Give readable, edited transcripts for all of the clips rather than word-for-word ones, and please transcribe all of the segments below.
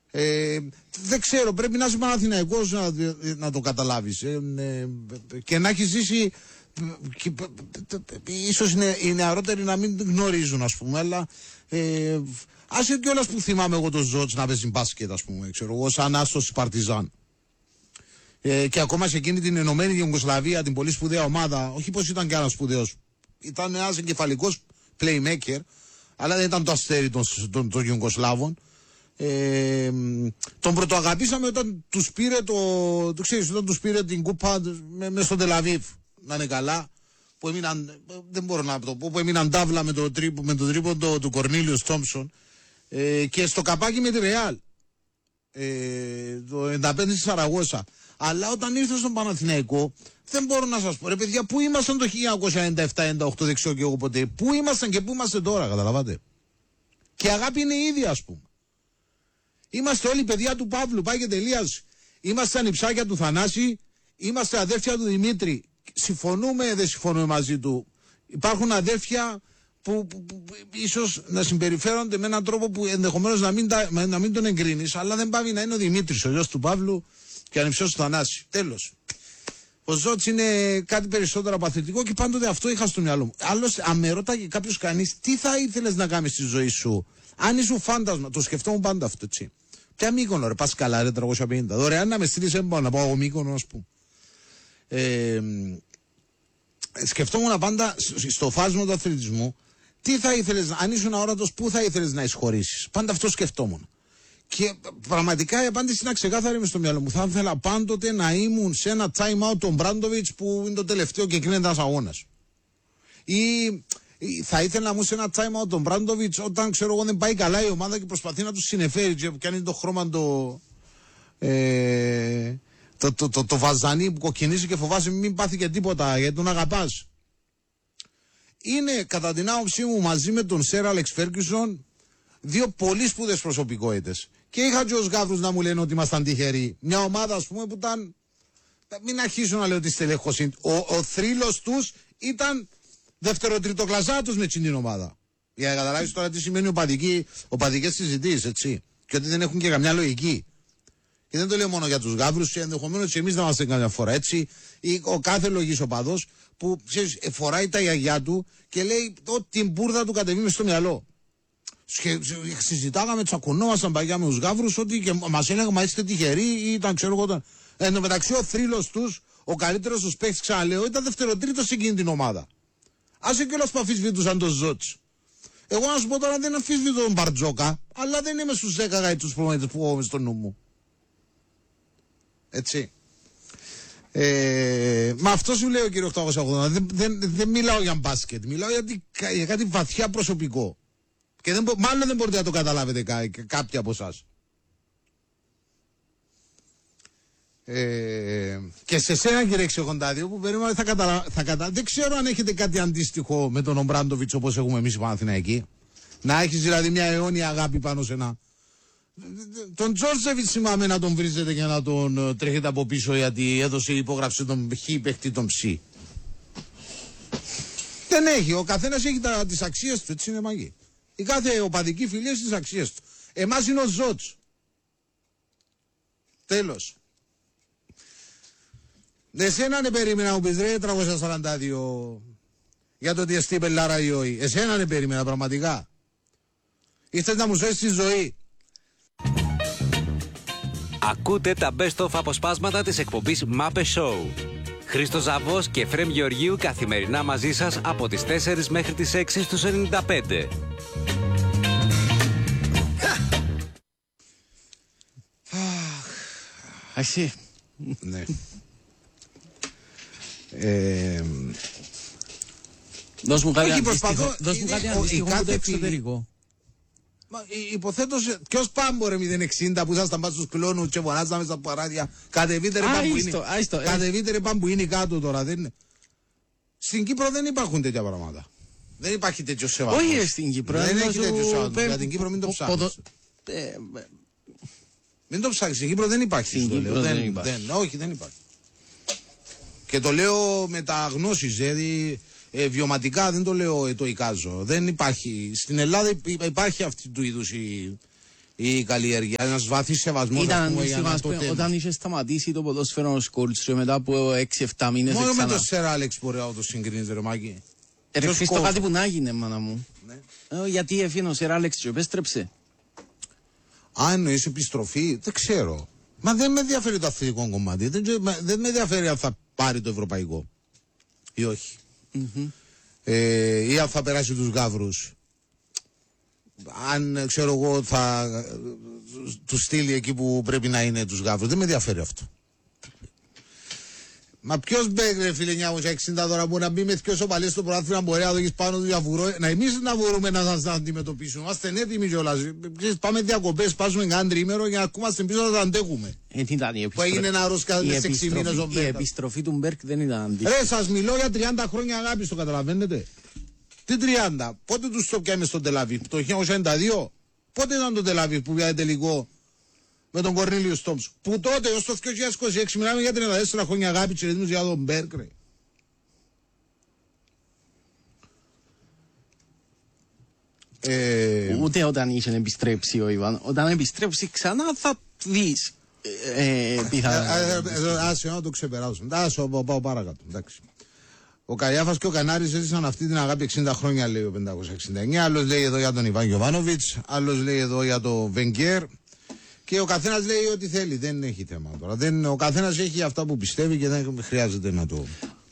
Δεν ξέρω, πρέπει να είσαι Παναθηναϊκός να το καταλάβεις. Και να έχει ζήσει. Ίσως οι νεαρότεροι να μην γνωρίζουν, ας πούμε, αλλά άσε κιόλας που θυμάμαι εγώ τον Ζότς να παίζει μπάσκετ, ας πούμε, ξέρω εγώ, σαν άστος Παρτιζάν. Και ακόμα σε εκείνη την Ενωμένη Ιουγκοσλαβία, την πολύ σπουδαία ομάδα, όχι πως ήταν κι ένας σπουδαίος, ήταν ένας εγκεφαλικός playmaker, αλλά δεν ήταν το αστέρι των Ιουγκοσλάβων. Τον πρωτοαγαπήσαμε όταν τους πήρε όταν τους πήρε την κούπα μες στο Τελαβίβ, να είναι καλά, που έμειναν, δεν μπορώ να το πω, που έμειναν τάβλα με τον τρίποντο του Κορνίλιος Τόμψον, και στο καπάκι με τη Ρεάλ, το 95 στη Σαραγώσα. Αλλά όταν ήρθε στον Παναθηναϊκό, δεν μπορώ να σας πω, ρε παιδιά, πού ήμασταν το 1997-98, δεν ξέρω και εγώ ποτέ, πού ήμασταν και πού είμαστε τώρα, καταλαβαίνετε. Και η αγάπη είναι η ίδια, ας πούμε. Είμαστε όλοι παιδιά του Παύλου, πάει και τελείως. Είμαστε ανιψάκια του Θανάση, είμαστε αδέρφια του Δημήτρη. Συμφωνούμε, δεν συμφωνούμε μαζί του. Υπάρχουν αδέρφια που ίσως να συμπεριφέρονται με έναν τρόπο που ενδεχομένως να μην τον εγκρίνεις, αλλά δεν πάει να είναι ο Δημήτρης, ο γιος του Παύλου και ανιψιός του Θανάση. Τέλος. Ο Ζότς είναι κάτι περισσότερο από αθλητικό και πάντοτε αυτό είχα στο μυαλό μου. Άλλωστε, αν με ρώταγε κάποιος κανείς τι θα ήθελες να κάνεις στη ζωή σου, αν ήσουν φάντασμα, το σκεφτόμουν πάντα αυτό, έτσι. Ποια Μύκονο, ρε, πας καλά, ρε, 350. Δωρεάν να με στείλεις έμπανα, να πάω εγώ Μύκονο, ας πούμε. Σκεφτόμουν πάντα στο φάσμα του αθλητισμού, τι θα ήθελες, αν ήσουν αόρατος, πού θα ήθελες να εισχωρήσεις. Πάντα αυτό σκεφτόμουν. Και πραγματικά η απάντηση είναι ξεκάθαρη μες στο μυαλό μου. Θα ήθελα πάντοτε να ήμουν σε ένα time out τον Μπράντοβιτς που είναι το τελευταίο και κλείνεται ένας αγώνας. Ή θα ήθελα να ήμουν σε ένα time out τον Μπράντοβιτς όταν, ξέρω εγώ, δεν πάει καλά η ομάδα και προσπαθεί να τους συνεφέρει και κάνει το χρώμα το βαζανί που κοκκινίζει και φοβάσαι μην πάθει και τίποτα γιατί τον αγαπάς. Είναι κατά την άποψή μου μαζί με τον Σερ Άλεξ Φέργκιουσον δύο πολύ σπουδαίες προσωπικότητες. Και είχα και ως γάβρους να μου λένε ότι ήμασταν τυχεροί. Μια ομάδα, ας πούμε, που ήταν. Μην αρχίσω να λέω τη στελέχωση. Ο θρύλος τους ήταν δεύτερο-τριτοκλασσάτος με την ομάδα. Για να καταλάβεις τώρα τι σημαίνει οπαδικές συζητήσεις, έτσι. Και ότι δεν έχουν και καμιά λογική. Και δεν το λέω μόνο για τους γάβρους, ενδεχομένως και εμείς να είμαστε καμιά φορά, έτσι. Ή ο κάθε λογής οπαδός που ξέρεις, φοράει τα γιαγιά του και λέει ότι την μπουρδα του κατεβεί μες στο μυαλό. Συζητάγαμε, τσακωνόμασταν παγιά με τους γάβρους ότι και μας έλεγαν μα είστε τυχεροί ή ήταν ξέρω εγώ όταν. Εν τω μεταξύ ο θρύλος τους, ο καλύτερος τους παίκτης, ξαναλέω, ήταν δευτεροτρίτος σε εκείνη την ομάδα. Άσε κιόλας που αφισβητούσαν τον Ζότς. Εγώ να σου πω τώρα δεν αφισβητώ τον Μπαρτζόκα, αλλά δεν είμαι στους 10 γαϊτούς προμονητές που έχω μες στο νου μου. Έτσι. Μα αυτό σου λέει ο κύριο 880. Δεν μιλάω για μπάσκετ, μιλάω για κάτι βαθιά προσωπικό. Και μάλλον δεν μπορείτε να το καταλάβετε κάποιοι από εσάς. Και σε σένα κύριε 682 που περίμενα δεν ξέρω αν έχετε κάτι αντίστοιχο με τον Ομπράντοβιτς όπως έχουμε εμείς οι Παναθηναϊκοί. Να έχεις δηλαδή μια αιώνια αγάπη πάνω σε ένα. Τον Τζόρτζεβιτς θυμάμαι να τον βρίζετε και να τον τρέχετε από πίσω γιατί έδωσε υπόγραψη τον Χ παίχτη τον Ψ. Δεν έχει, ο καθένας έχει τις αξίες του, έτσι είναι μαγεί. Η κάθε οπαδική φιλία στις αξίες του. Εμάς είναι ο Ζότς. Τέλος. Εσένα ναι περίμενα μου πεις ρε 342 για το ότι εστί πελάρα ή όχι. Εσένα ναι περίμενα πραγματικά. Ήρθες να μου σώσεις τη ζωή. Ακούτε τα best of αποσπάσματα της εκπομπής Muppet Show. Χρήστος Ζαβός και Φρέμ Γεωργίου καθημερινά μαζί σας από τις 4 μέχρι τις 6 στους 95. Εσύ. Ναι. Δώσ' μου κάτι αντίστοιχο από το εξωτερικό. Υποθέτω, ποιος πάμπο ρε 060 που ήσασταν πάνω στους κλόνους και φωνάζαμε στα παράδια. Κατεβείτε ρε πάμπου είναι κάτω τώρα. Στην Κύπρο δεν υπάρχουν τέτοια πράγματα. Δεν υπάρχει τέτοιο σεβασμός. Όχι στην Κύπρο. Δεν έχει τέτοιο σεβασμός. Για την Κύπρο μην το ψάχνεις. Μην το ψάξεις. Στην Κύπρο δεν υπάρχει. Όχι, δεν υπάρχει. Και το λέω με τα γνώσεις, δηλαδή βιωματικά δεν το λέω το εικάζω. Δεν υπάρχει. Στην Ελλάδα υπάρχει αυτή του είδους η καλλιέργεια. Ένας βαθύς σεβασμός. Ήταν αντίστοιχο, όταν είχε σταματήσει το ποδόσφαιρο ο Σκόλτς μετά από 6-7 μήνες. Μόνο με το Σερ Άλεξ μπορεί να το συγκρίνεις, ρε Μάκη. Ρε Χρήστο, κάτι που να έγινε, μάνα μου. Ναι. Γιατί έφυγε ο Σερ Άλεξ και επέστρεψε. Αν εννοείς επιστροφή, δεν ξέρω. Μα δεν με ενδιαφέρει το αθλητικό κομμάτι. Δεν με ενδιαφέρει αν θα πάρει το ευρωπαϊκό ή όχι. Ή αν θα περάσει τους γάβρους. Αν ξέρω εγώ θα του στείλει εκεί που πρέπει να είναι τους γάβρους. Δεν με ενδιαφέρει αυτό. Μα ποιος μπαίνει, ρε φίλε, 960 τώρα μπορεί να μπει με δυο σοπαλίες στο πρωτάθλημα, μπορεί να δώσεις πάνω του διαφουρό. Να εμείς να μπορούμε να σας αντιμετωπίσουμε. Είμαστε έτοιμοι κιόλας. Πάμε διακοπές, πάσουμε έναν τρίμερο για να ακούμαστε πίσω να τα αντέχουμε. Που έγινε ένα ρόσκα σε 6 μήνες ο Μπέρκ. Η επιστροφή του Μπέρκ δεν ήταν αντίστοιχη. Ρε, σας μιλώ για 30 χρόνια αγάπης, το καταλαβαίνετε. Τι 30, πότε τους το πιάμε στο Τελαβίβ, το 1992. Πότε ήταν το Τελαβίβ που πιάνε τελικό με τον Κορνίλιο Στόμψ. Που τότε ως το 2026 μιλάμε για 34 χρόνια αγάπη και ρυθμούς για τον Μπέρκ, ρε. Ούτε όταν είχε επιστρέψει ο Ιβάν. Όταν επιστρέψει ξανά θα δεις Άσε να το ξεπεράσουμε. Άσε πάω παρακάτω. Εντάξει. Ο Καλιάφας και ο Κανάρης έζησαν αυτή την αγάπη 60 χρόνια, λέει ο 569. Άλλος λέει εδώ για τον Ιβάν Γιοβάνοβιτς, άλλος λέει εδώ για τον Βενγκέρ. Και ο καθένας λέει ό,τι θέλει. Δεν έχει θέμα τώρα. Ο καθένας έχει αυτά που πιστεύει και δεν χρειάζεται να το.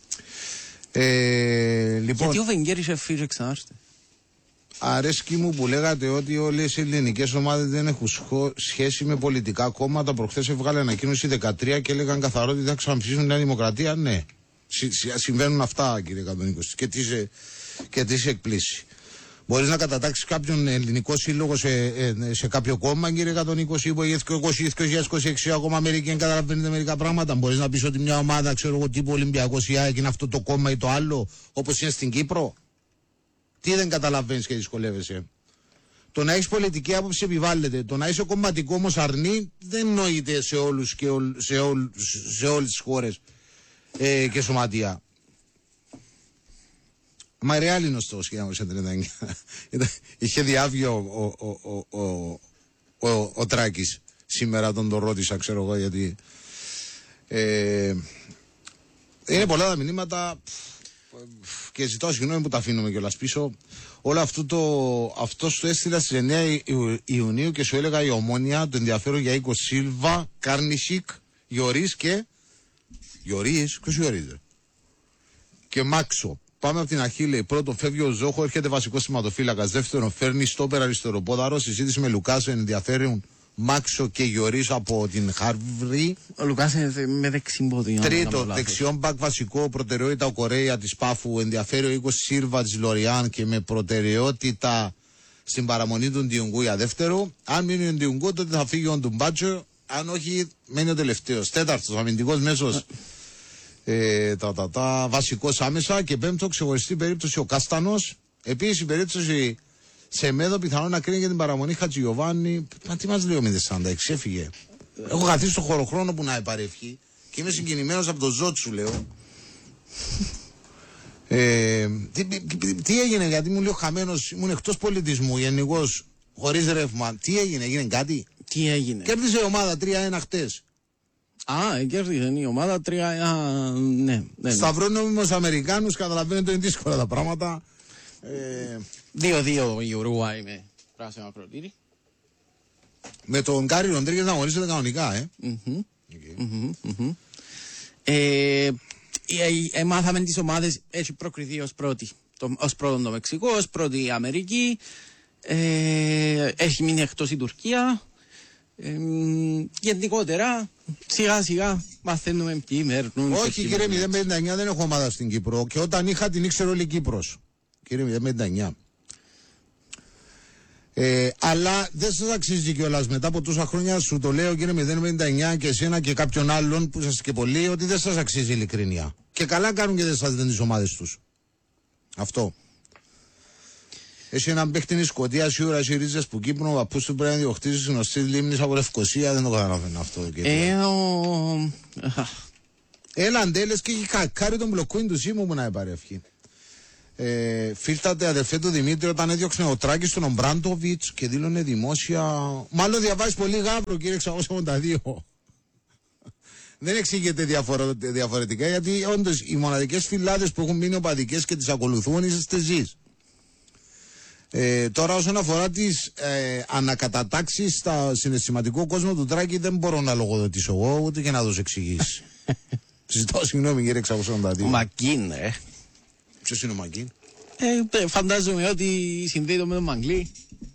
Λοιπόν, γιατί ο Βενγκέρ είχε φύγει ξανάρθει. Αρέσκει μου που λέγατε ότι όλες οι ελληνικές ομάδες δεν έχουν σχέση με πολιτικά κόμματα. Προχθές έβγαλε ανακοίνωση 13 και έλεγαν καθαρό ότι θα ξαναψηφίσουν Νέα Δημοκρατία. Ναι. Συμβαίνουν αυτά, κύριε 120, και τι σε εκπλήσει. Μπορείς να κατατάξεις κάποιον ελληνικό σύλλογο σε κάποιο κόμμα, κύριε 120, που έχει 2026 ακόμα Αμερική, δεν καταλαβαίνετε μερικά πράγματα. Μπορείς να πεις ότι μια ομάδα, ξέρω εγώ, τύπου Ολυμπιακός ή ΑΕΚ είναι αυτό το κόμμα ή το άλλο, όπως είναι στην Κύπρο. Τι δεν καταλαβαίνεις και δυσκολεύεσαι. Το να έχεις πολιτική άποψη επιβάλλεται. Το να είσαι κομματικό όμως αρνεί δεν νοείται σε όλους και σε όλες τις χώρες και σωματεία. Μα Ρεάλ είναι ο στόχος, κύριε 1939. Είχε διάβγει ο Τράκης σήμερα, τον ρώτησα, ξέρω εγώ, γιατί είναι πολλά τα μηνύματα και ζητώ συγγνώμη που τα αφήνουμε κιόλας πίσω. Όλο αυτό σου έστειλα στις 9 Ιουνίου και σου έλεγα η Ομόνια, το ενδιαφέρον για Οίκο Σίλβα, Κάρνισικ, Γιωρίς και Γιωρίς, ποιος Γιωρίς και Μάξο. Πάμε από την αρχή, λέει. Πρώτον, φεύγει ο Ζόχο, έρχεται βασικό σηματοφύλακα. Δεύτερον, φέρνει στόπερ αριστεροπόδαρο. Συζήτηση με Λουκάσο, ενδιαφέρουν Μάξο και Γιωρίς από την Χάρβρη. Ο Λουκάς είναι με δεξιμπόδι. Τρίτον, δεξιόν μπακ βασικό, προτεραιότητα ο Κορέια τη Πάφου. Ενδιαφέρει ο Οίκο Σίλβα τη Λοριάν και με προτεραιότητα στην παραμονή του Ντιουγκού για δεύτερο. Αν μείνει ο Ντιουγκού, τότε θα φύγει ο Ντουμπάτσο. Αν όχι, μένει ο τελευταίο. Τέταρτο, αμυντικό μέσο. Βασικός άμεσα. Και πέμπτο, ξεχωριστή περίπτωση ο Κάστανος. Επίσης η περίπτωση σε μέδο πιθανόν να κρίνει για την παραμονή Χατζηγιοβάνη. Μα τι μας λέει ο 046, έφυγε. Έχω καθίσει στο χωροχρόνο που να επαρεύχει και είμαι συγκινημένος από το Ζότσου, λέω. Τι έγινε, γιατί μου λέει ο χαμένος, ήμουν εκτός πολιτισμού, γενικώς, χωρίς ρεύμα. Τι έγινε, έγινε κάτι? Τι έγινε? Κέρδισε η ομάδα 3-1 χτες. Κέρδισε η ομάδα 3. Ναι. Σταυρόνομιμος Αμερικάνους, καταλαβαίνετε είναι δύσκολα τα πράγματα. 2-2 η Ουρουάη με πράσινο ακροτήρι. Με τον Κάρι Ροντρίγκες να αγωνίζεται κανονικά, Μάθαμε τις ομάδες, έχει προκριθεί ως πρώτη. Ως πρώτον το Μεξικό, ως πρώτη η Αμερική. Έχει μείνει εκτός η Τουρκία. Γενικότερα, σιγά σιγά μαθαίνουμε ποιοι μερνούν. Όχι, κύριε 059, δεν έχω ομάδα στην Κύπρο. Και όταν είχα την ήξερε όλη η Κύπρος. Κύριε 059. Αλλά δεν σας αξίζει κιόλας. Μετά από τόσα χρόνια σου το λέω, κύριε 059, και εσένα και κάποιον άλλον που σας και πολλοί, ότι δεν σας αξίζει η ειλικρίνεια. Και καλά κάνουν και δεν σας δίνουν τις ομάδες τους. Αυτό. Έχει έναν παίχτη στην Σκωτία, σίγουρα έχει ρίζες που Κύπρο, ο παππούς του πρέπει να διοκτήσει γνωστή λίμνης από Λευκοσία, δεν το καταλαβαίνω αυτό. Έλα, αντέλες και έχει κακάρει τον μπλοκκούιν του Σίμου που να επαρεύχει. Φίλτατε αδερφέ του Δημήτρη όταν έδιωξε ο Τράκης στον Ομπράντοβιτς και δήλωνε δημόσια. Μάλλον διαβάζει πολύ γάβρο, κύριε 682. Δεν εξηγείται διαφορετικά, γιατί όντως οι μοναδικές φυλάδες που έχουν μείνει οπαδικές και τις ακολουθούν είσαστε εσείς. Τώρα όσον αφορά τις ανακατατάξεις στα συναισθηματικό κόσμο του Τράκη, δεν μπορώ να λογοδοτήσω εγώ ούτε και να δώσω εξηγήσεις. Συζητώ συγγνώμη κύριε 682. Μακίν, Ποιος είναι ο Μακίν? Φαντάζομαι ότι συνδέεται με τον Μαγκλή.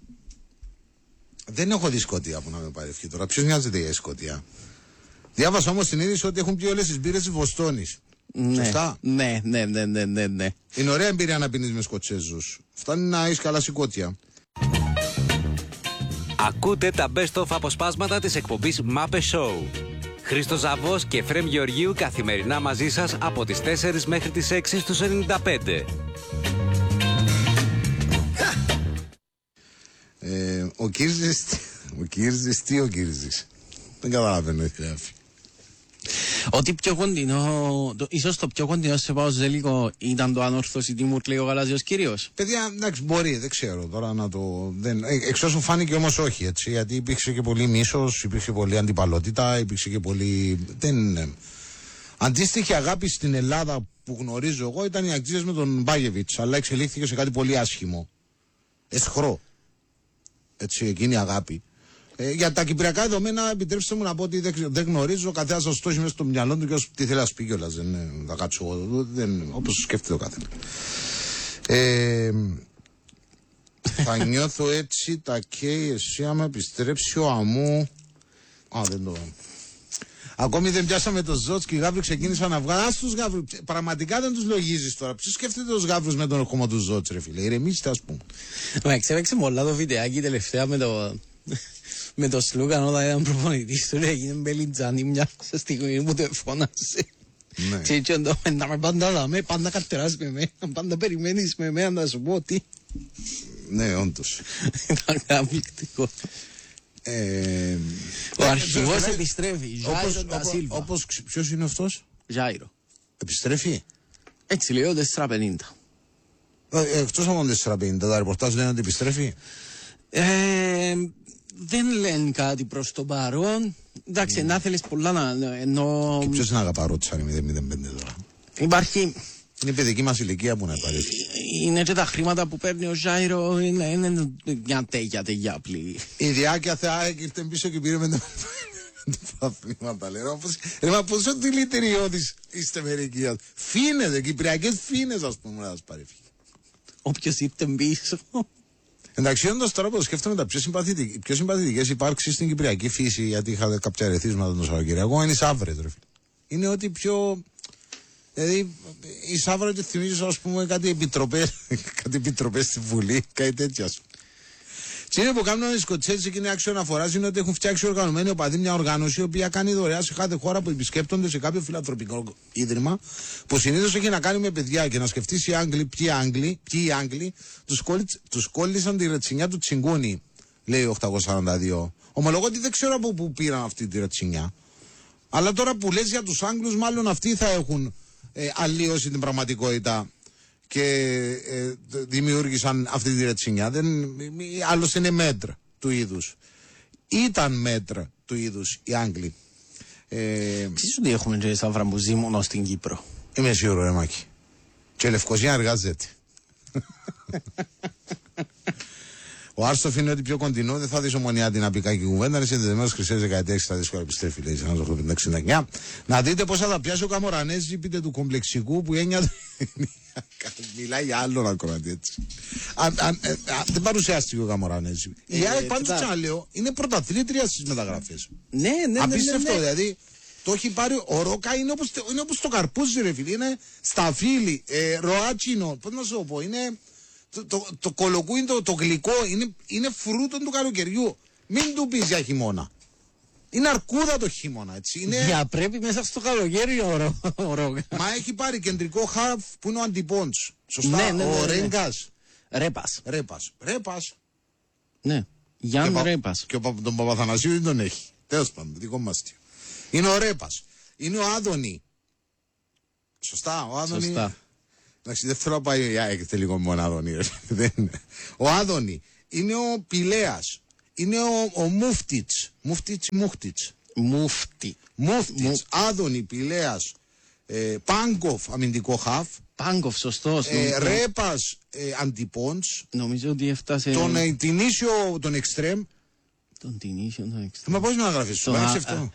Δεν έχω δει Σκωτία που να με παρευκεί τώρα. Ποιος νοιάζεται για Σκωτία? Διάβασα όμως την είδηση ότι έχουν πει όλες τις μπύρες της Βοστόνης. Ναι. Σωστά. Ναι. Είναι ωραία εμπειρία να πίνεις με Σκοτσέζους. Φτάνει να έχεις καλά σηκώτια. Ακούτε τα best of αποσπάσματα της εκπομπής Μάπε Show. Χρήστος Ζαβός και Εφραίμ Γεωργίου καθημερινά μαζί σας από τις 4 μέχρι τις 6 στους 95. Ο Κύρζης, τι ο Κύρζης? Δεν καταλαβαίνω τι γράφει. Ότι πιο κοντινό, ίσως το πιο κοντινό σε πάω ζέλικο ήταν το ανόρθωση Τιμούρ, λέει ο γαλάζιος κύριος. Παιδιά, εντάξει, μπορεί, δεν ξέρω τώρα να το. Εξ όσου φάνηκε όμως όχι, έτσι. Γιατί υπήρξε και πολύ μίσος, υπήρξε πολύ αντιπαλότητα, υπήρξε και πολύ. Αντίστοιχη αγάπη στην Ελλάδα που γνωρίζω εγώ ήταν οι Αγγλίδες με τον Μπάγεβιτς, αλλά εξελίχθηκε σε κάτι πολύ άσχημο. Εσχρό. Έτσι, εκείνη η αγάπη. Για τα κυπριακά δεδομένα, επιτρέψτε μου να πω ότι δεν γνωρίζω. Καθένας θα το έχει μέσα στο μυαλό του και όσο τι θέλει να πει κιόλας. Δεν θα κάτσω εγώ. Όπως σκέφτεται ο καθένα. Θα νιώθω έτσι τα καίει εσύ άμα επιστρέψει ο αμού. Δεν το. Ακόμη δεν πιάσαμε το Ζότς και οι γάβροι ξεκίνησαν να βγάλουν. Τους γάβρους. Πραγματικά δεν τους λογίζεις τώρα. Ποιος σκέφτεται τους γάβρους με τον ερχομό του Ζότς, ρε φίλε? Ηρεμήστε, ας πούμε. Μα ξέπαιξε πολλά το βιντεάκι τελευταία με το Σλούκαν όταν ήταν προπονητής του, έγινε μπελιτζάνι μια στιγμή που το φώνασε. Και έτσι να με πάντα δάμε, πάντα καρτεράς με μένα, πάντα περιμένεις με μένα να σου πω τι. Ναι, όντως. Ήταν καταπληκτικό. Ο αρχηγός επιστρέφει, Ζάιρο Ντα Σίλβα. Ποιος είναι αυτός? Ζάιρο. Επιστρέφει. Έτσι λέει ο 450. Εκτός από τον 450, τα ρεπορτάζ λένε ότι επιστρέφει. Δεν λένε κάτι προς το παρόν. Εντάξει, να θέλεις πολλά να εννοώ. Και ποιος είναι αγαπαρότσαρη 005 τώρα? Υπάρχει. Είναι η παιδική μας ηλικία που να υπάρχει. Είναι και τα χρήματα που παίρνει ο Ζάιρο, είναι μια τέγια απλή. Η Διάκια Θεά ήρθε πίσω και πήρε με το παθήματα, λέει. Μα πόσο δηλητηριώδης είστε μερικοί. Φίνες, κυπριακές φίνες, ας πούμε, να σας παρεύει. Όποιος ήρθε πίσω. Εντάξει, όντως τώρα που το σκέφτομαι, τα πιο συμπαθητικές υπάρξεις στην κυπριακή φύση, γιατί είχα κάποια ερεθίσματα τον Σαββατοκύριακο, είναι οι Σαύρες, ρε φίλε. Είναι ότι πιο. Δηλαδή, η Σαύρα τη θυμίζει, ας πούμε, κάτι επιτροπές στη Βουλή, κάτι τέτοια. Τι είναι που κάνουν οι Σκοτσέζοι και είναι άξιο αναφορά είναι ότι έχουν φτιάξει οργανωμένοι οπαδοί μια οργάνωση η οποία κάνει δωρεά σε κάθε χώρα που επισκέπτονται σε κάποιο φιλανθρωπικό ίδρυμα που συνήθως έχει να κάνει με παιδιά. Και να σκεφτείς ποιοι οι Άγγλοι τους κόλλησαν τη ρετσινιά του Τσιγκούνι, λέει ο 842. Ομολογώ ότι δεν ξέρω από πού πήραν αυτή τη ρετσινιά. Αλλά τώρα που λες για τους Άγγλους, μάλλον αυτοί θα έχουν αλλίωση την πραγματικότητα και δημιούργησαν αυτή τη ρετσινιά. Άλλωστε είναι μέτρα του είδους. Ήταν μέτρα του είδους οι Άγγλοι. Ξέρεις ότι έχουμε και Σαύρα που ζει μόνο στην Κύπρο? Είμαι σίγουρο, ρε Μάκη. Και η Λευκοσία εργάζεται. Ο Άρστοφ είναι ότι πιο κοντινό, δεν θα δεις ομονιά την απικάκη κουβέντα. Είναι συνδεδεμένος χρυσές δεκαετίες στα δύσκολα επιστρέφει, λέει, σαν 1969. Να δείτε πώς θα τα πιάσει ο Καμορανέζη, πείτε του κομπλεξικού που έννοια. Μιλάει για άλλον ακροατή, έτσι. Δεν παρουσιάστηκε ο Καμορανέζη. Η ΑΕΚ πάντως ξαναλέω, είναι πρωταθλήτρια στις μεταγραφές. Ναι. Απίστευτο, δηλαδή. Το έχει πάρει ο Ρόκα, είναι όπως το καρπούζι, ρε φίλοι. Είναι σταφύλι, ροάτσινο. Πώς να σου το πω, είναι. Το κολοκούιν, το γλυκό, είναι φρούτο του καλοκαιριού. Μην του πεις για χειμώνα. Είναι αρκούδα το χειμώνα, έτσι. Για πρέπει μέσα στο καλοκαίρι ο Ρόκα. Μα έχει πάρει κεντρικό χαφ που είναι ο Αντιπόντς. Σωστά, ναι, ο Ρέγκας. Ρέπας. Ναι, Γιάννη Ρέπας. Και τον Παπαθανασίου δεν τον έχει. Τέλος πάντων, δικό μας αστείο. Είναι ο Ρέπας. Είναι ο Άδωνη. Σωστά, ο Άδωνη. Σωστά. Εντάξει, δεν θέλω να πάει η ΑΕΚ τελικό μόνο Άδωνη. Ο Άδωνη είναι ο Πηλέας. Είναι ο Μούφτιτς. Μούφτιτς. Άδωνη, Πηλέας. Πάγκοφ, αμυντικό χαφ. Πάγκοφ, σωστός. Ρέπας, αντιπόντς. Νομίζω ότι έφτασε. Τον Τινίσιο, τον Εκστρέμ. Τον Τινίσιο, τον Εκστρέμ. Μα πώς να γραφείς, σου άρεσε αυτό.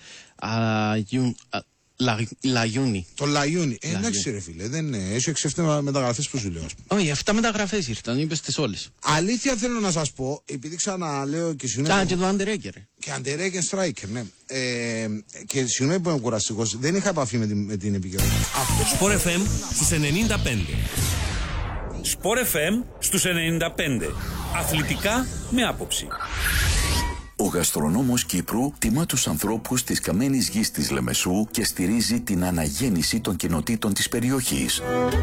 Λαγιούνι. Το Λαγιούνι. Εντάξει ρε φίλε, δεν έχει 6-7 μεταγραφές που σου λέω. Όχι, 7 μεταγραφές ήρθαν, είπες τις όλες. Αλήθεια θέλω να σας πω, επειδή ξαναλέω και συγγνώμη. Και το Αντερέκερ. Και Αντερέκερ Στράικερ, ναι. Και συγγνώμη που είμαι κουραστικός, δεν είχα επαφή με την επικοινωνία. Sport FM στους 95. Sport FM στους 95. Αθλητικά με άποψη. Ο γαστρονόμος Κύπρου τιμά τους ανθρώπους της καμένης γης της Λεμεσού και στηρίζει την αναγέννηση των κοινοτήτων της περιοχής.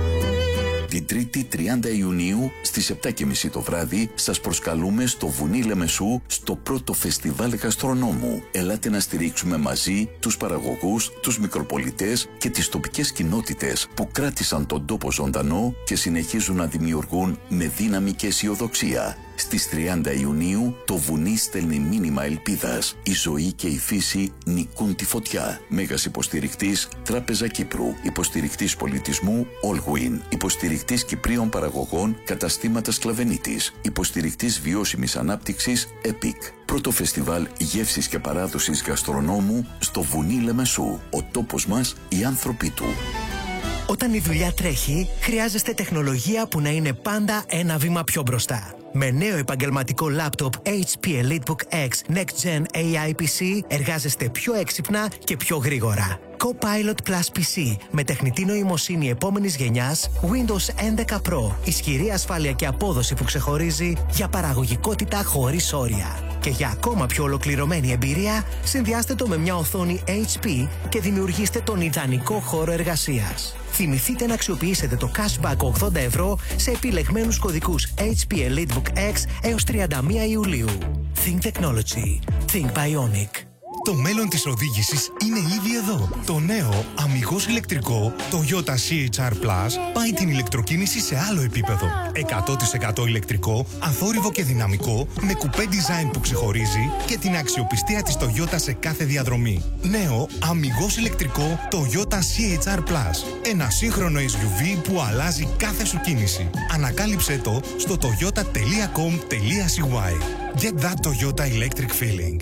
Την 3η 30 Ιουνίου στις 7:30 το βράδυ σας προσκαλούμε στο Βουνί Λεμεσού στο πρώτο φεστιβάλ γαστρονόμου. Ελάτε να στηρίξουμε μαζί τους παραγωγούς, τους μικροπολιτές και τις τοπικές κοινότητες που κράτησαν τον τόπο ζωντανό και συνεχίζουν να δημιουργούν με δύναμη και αισιοδοξία. Στις 30 Ιουνίου το βουνί στέλνει μήνυμα ελπίδας. Η ζωή και η φύση νικούν τη φωτιά. Μέγας υποστηρικτής Τράπεζα Κύπρου. Υποστηρικτής πολιτισμού Allwin. Υποστηρικτής Κυπρίων παραγωγών Καταστήματα Σκλαβενίτης. Υποστηρικτής βιώσιμης ανάπτυξης EPIC. Πρώτο φεστιβάλ γεύσης και παράδοσης γαστρονόμου στο Βουνί Λεμεσού. Ο τόπος μας, οι άνθρωποι του. Όταν η δουλειά τρέχει, χρειάζεστε τεχνολογία που να είναι πάντα ένα βήμα πιο μπροστά. Με νέο επαγγελματικό λάπτοπ HP EliteBook X Next Gen AI PC εργάζεστε πιο έξυπνα και πιο γρήγορα. Copilot Plus PC με τεχνητή νοημοσύνη επόμενης γενιάς, Windows 11 Pro, ισχυρή ασφάλεια και απόδοση που ξεχωρίζει για παραγωγικότητα χωρίς όρια. Και για ακόμα πιο ολοκληρωμένη εμπειρία, συνδυάστε το με μια οθόνη HP και δημιουργήστε τον ιδανικό χώρο εργασίας. Θυμηθείτε να αξιοποιήσετε το cashback 80 ευρώ σε επιλεγμένους κωδικούς HP EliteBook X έως 31 Ιουλίου. Think Technology. Think Bionic. Το μέλλον της οδήγησης είναι ήδη εδώ. Το νέο αμιγώς ηλεκτρικό Toyota CHR Plus πάει την ηλεκτροκίνηση σε άλλο επίπεδο. 100% ηλεκτρικό, αθόρυβο και δυναμικό, με κουπέ design που ξεχωρίζει και την αξιοπιστία της Toyota σε κάθε διαδρομή. Νέο αμιγώς ηλεκτρικό Toyota CHR Plus. Ένα σύγχρονο SUV που αλλάζει κάθε σου κίνηση. Ανακάλυψέ το στο toyota.com.cy. Get that Toyota electric feeling.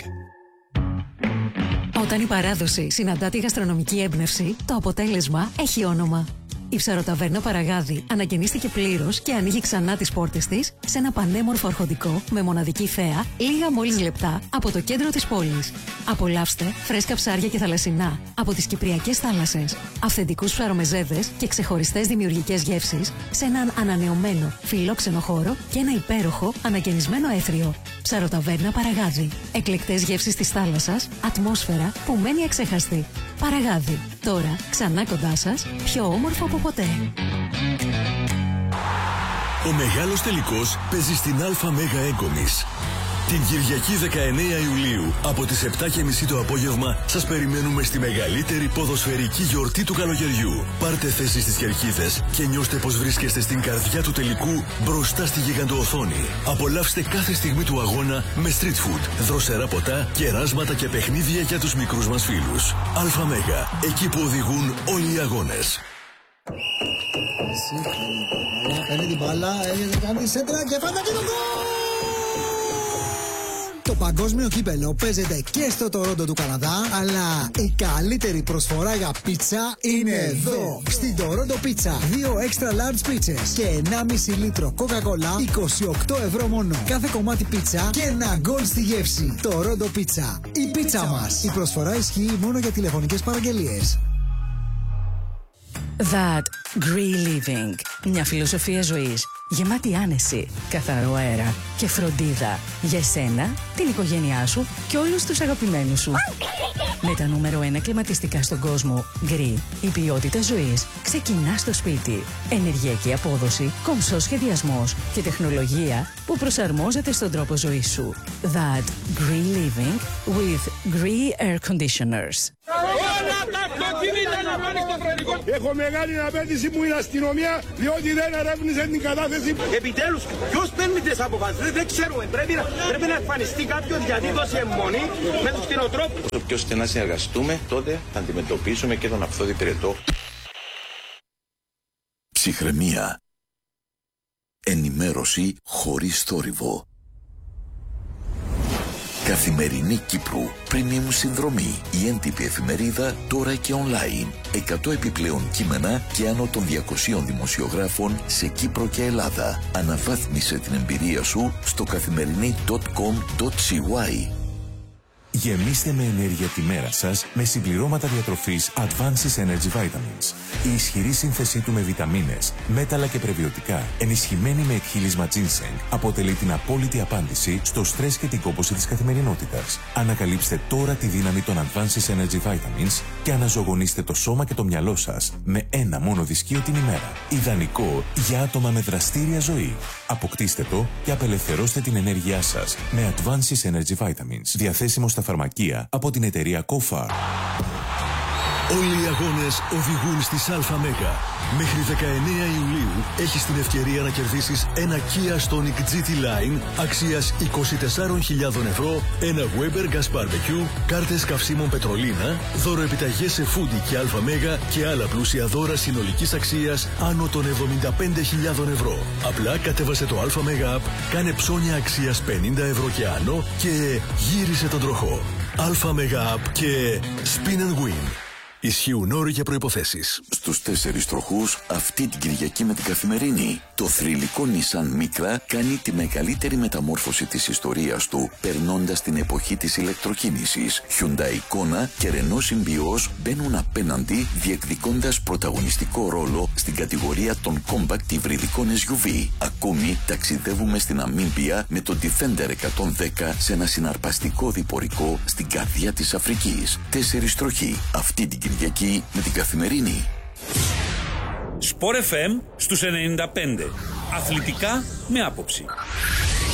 Όταν η παράδοση συναντά τη γαστρονομική έμπνευση, το αποτέλεσμα έχει όνομα. Η ψαροταβέρνα Παραγάδι ανακαινίστηκε πλήρως και ανοίγει ξανά τις πόρτες της σε ένα πανέμορφο αρχοντικό με μοναδική θέα, λίγα μόλις λεπτά από το κέντρο της πόλης. Απολαύστε φρέσκα ψάρια και θαλασσινά από τις κυπριακές θάλασσες, αυθεντικούς ψαρομεζέδες και ξεχωριστές δημιουργικές γεύσεις σε έναν ανανεωμένο φιλόξενο χώρο και ένα υπέροχο ανακαινισμένο έθριο. Ψαροταβέρνα Παραγάδι. Εκλεκτές γεύσεις της θάλασσας, ατμόσφαιρα που μένει αξέχαστη. Παραγάδι. Τώρα ξανά κοντά σας, πιο όμορφο από ποτέ. Ο μεγάλος τελικός παίζει στην ΑΜ Έγκομης. Την Κυριακή 19 Ιουλίου από τις 7:30 το απόγευμα σας περιμένουμε στη μεγαλύτερη ποδοσφαιρική γιορτή του καλοκαιριού. Πάρτε θέση στις κερκίδες και νιώστε πως βρίσκεστε στην καρδιά του τελικού μπροστά στη γιγαντοοθόνη. Απολαύστε κάθε στιγμή του αγώνα με street food, δροσερά ποτά, κεράσματα και παιχνίδια για τους μικρούς μας φίλους. ΑΜ, εκεί που οδηγούν όλοι οι αγώνες. Παίρνει την μπάλα, κάνει σέντρα και φάτα και το γκολ! Το παγκόσμιο κύπελο παίζεται και στο Τορόντο του Καναδά, αλλά η καλύτερη προσφορά για πίτσα είναι εδώ. Στην Τορόντο Πίτσα, 2 extra large πίτσες και 1,5 λίτρο Coca-Cola, 28 ευρώ μόνο. Κάθε κομμάτι πίτσα και ένα γκολ στη γεύση. Τορόντο Πίτσα, η πίτσα μας. Η προσφορά ισχύει μόνο για τηλεφωνικές παραγγελίες. That Green Living. Μια φιλοσοφία ζωής γεμάτη άνεση, καθαρό αέρα και φροντίδα για εσένα, την οικογένειά σου και όλους τους αγαπημένους σου. Με τα νούμερο 1 κλιματιστικά στον κόσμο, Green, η ποιότητα ζωής ξεκινά στο σπίτι. Ενεργειακή απόδοση, κομψός σχεδιασμός και τεχνολογία που προσαρμόζεται στον τρόπο ζωής σου. That Green Living with Green Air Conditioners. Όλα τα αυτοκίνητα να πάνε στο φρενικό. Έχω μεγάλη απέτηση μου η αστυνομία, διότι δεν ερεύνησε την κατάθεση. Επιτέλους, ποιος παίρνει τις αποφάσεις, δεν ξέρουμε. Πρέπει να εμφανιστεί κάποιος γιατί δώσει αιμονή με τους κτηνοτρόφους. Όσο πιο στενά συνεργαστούμε, τότε θα αντιμετωπίσουμε και τον αυθόδη πυρετό. Ψυχραιμία. Ενημέρωση χωρίς θόρυβο. Καθημερινή Κύπρου, premium συνδρομή. Η έντυπη εφημερίδα τώρα και online. 100 επιπλέον κείμενα και άνω των 200 δημοσιογράφων σε Κύπρο και Ελλάδα. Αναβάθμισε την εμπειρία σου στο καθημερινή.com.cy. Γεμίστε με ενέργεια τη μέρα σας με συμπληρώματα διατροφής Advances Energy Vitamins. Η ισχυρή σύνθεσή του με βιταμίνες, μέταλλα και πρεβιωτικά, ενισχυμένη με εκχύλισμα ginseng, αποτελεί την απόλυτη απάντηση στο στρες και την κόπωση της καθημερινότητας. Ανακαλύψτε τώρα τη δύναμη των Advances Energy Vitamins και αναζωογονήστε το σώμα και το μυαλό σας με ένα μόνο δισκείο την ημέρα. Ιδανικό για άτομα με δραστήρια ζωή. Αποκτήστε το και απελευθερώστε την ενέργειά σας με Advances Energy Vitamins. Διαθέσιμο στα φαρμακεία από την εταιρεία Kofar. Όλοι οι αγώνες οδηγούν στις ΑΜΕΓΑ. Μέχρι 19 Ιουλίου έχεις την ευκαιρία να κερδίσεις ένα Kia Stonic GT Line αξίας 24.000 ευρώ, ένα Weber Gas Barbecue, κάρτες καυσίμων Πετρολίνα, δώρο επιταγές σε Foodie και ΑΜΕΓΑ και άλλα πλούσια δώρα συνολικής αξίας άνω των 75.000 ευρώ. Απλά κατέβασε το ΑΜΕΓΑ App, κάνε ψώνια αξίας 50 ευρώ και άνω και γύρισε τον τροχό. ΑΜΕΓΑ App και Spin and Win. Ισχύουν όροι και προϋποθέσεις. Στους 4 τροχούς αυτή την Κυριακή με την Καθημερινή. Το θρυλικό Nissan Micra κάνει τη μεγαλύτερη μεταμόρφωση της ιστορίας του, περνώντας την εποχή της ηλεκτροκίνησης. Hyundai Kona και Renault Symbioz μπαίνουν απέναντι, διεκδικώντας πρωταγωνιστικό ρόλο στην κατηγορία των compact υβριδικών SUV. Ακόμη ταξιδεύουμε στην Αμίμπια με το Defender 110 σε ένα συναρπαστικό διπορικό στην καρδιά της Αφρικής. 4 τροχοί αυτή την Κυριακή με την Καθημερινή. Sport FM στους 95. Αθλητικά με άποψη.